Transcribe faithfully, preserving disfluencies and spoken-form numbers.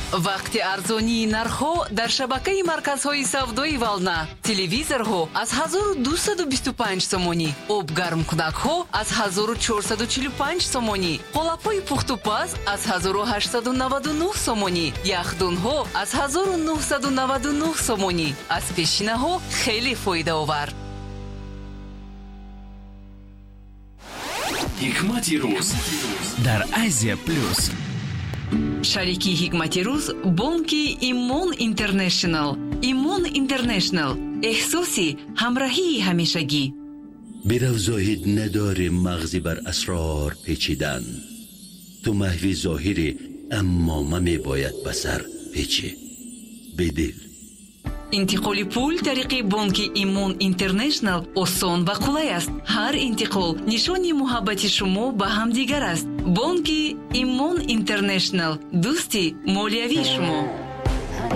вақти арзонии нархҳо дар шабакаи марказҳои савдои Вална. Телевизорҳо аз ҳазору дусаду бисту панҷ сомонӣ, обгармкунакҳо аз ҳазору чорсаду чилу панҷ сомонӣ, қолапҳои пухтупаз аз ҳазору ҳаштсаду наваду нӯҳ сомонӣ, яхдунҳо аз ҳазору нуҳсаду наваду нӯҳ сомонӣ. Аз пешинаҳо хеле фоидаовар. ҳикмати рӯз дар Азия плюс. шарики ҳикмати рӯз бонки Имон Интернешнл. Имон Интернешнл, эҳсоси ҳамроҳии ҳамешагӣ. برو زاهد نداره مغزی بر اسرار پیچیدن. تو محوی ظاهری اما من باید بسر پیچی بدل. интиқоли пул тариқи бонки Имон Интернешнл осон ва қулай аст. ҳар интиқол нишони муҳаббати шумо ба ҳамдигар аст. бонки Имон Интернешнл, дӯсти молиявии шумо.